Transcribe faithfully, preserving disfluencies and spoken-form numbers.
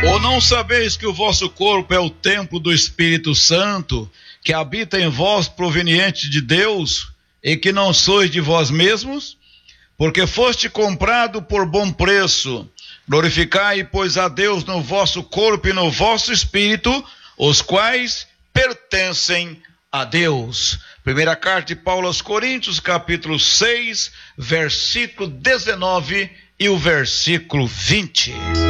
Ou não sabeis que o vosso corpo é o templo do Espírito Santo, que habita em vós, proveniente de Deus, e que não sois de vós mesmos? Porque foste comprado por bom preço. Glorificai, pois, a Deus no vosso corpo e no vosso espírito, os quais pertencem a Deus. Primeira carta de Paulo aos Coríntios, capítulo seis, versículo dezenove e o versículo vinte.